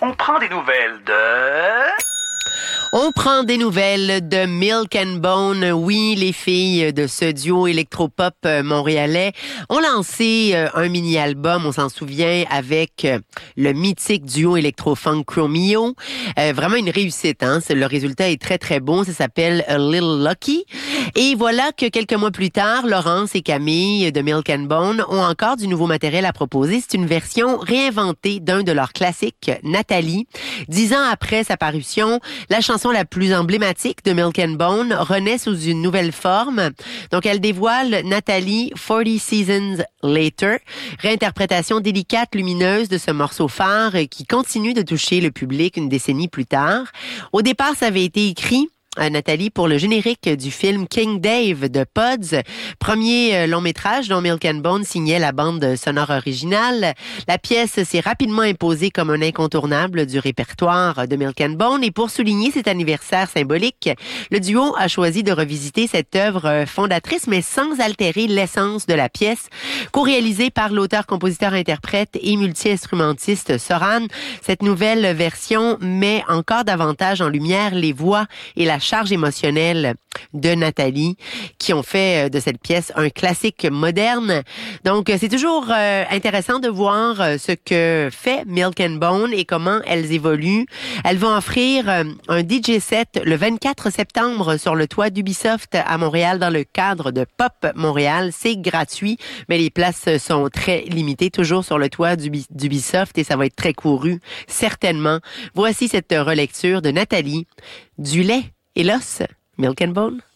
On prend des nouvelles de... On prend des nouvelles de Milk and Bone. Oui, les filles de ce duo électropop montréalais ont lancé un mini-album, on s'en souvient, avec le mythique duo électro-funk Chromeo. Vraiment une réussite, hein? Le résultat est très, très bon. Ça s'appelle A Little Lucky. Et voilà que quelques mois plus tard, Laurence et Camille de Milk and Bone ont encore du nouveau matériel à proposer. C'est une version réinventée d'un de leurs classiques, Nathalie. 10 ans après sa parution, la chanson la plus emblématique de Milk and Bone renaît sous une nouvelle forme. Donc, elle dévoile Nathalie 40 Seasons Later, réinterprétation délicate, lumineuse de ce morceau phare qui continue de toucher le public une décennie plus tard. Au départ, ça avait été écrit Nathalie pour le générique du film King Dave de Pods, premier long métrage dont Milk and Bone signait la bande sonore originale. La pièce s'est rapidement imposée comme un incontournable du répertoire de Milk and Bone et pour souligner cet anniversaire symbolique, le duo a choisi de revisiter cette œuvre fondatrice mais sans altérer l'essence de la pièce. Co-réalisée par l'auteur-compositeur-interprète et multi-instrumentiste Soran, cette nouvelle version met encore davantage en lumière les voix et la charge émotionnelle de Nathalie qui ont fait de cette pièce un classique moderne. Donc, c'est toujours intéressant de voir ce que fait Milk and Bone et comment elles évoluent. Elles vont offrir un DJ set le 24 septembre sur le toit d'Ubisoft à Montréal dans le cadre de Pop Montréal. C'est gratuit, mais les places sont très limitées, toujours sur le toit d'Ubisoft et ça va être très couru, certainement. Voici cette relecture de Nathalie, du lait et l'os, Milk and Bone.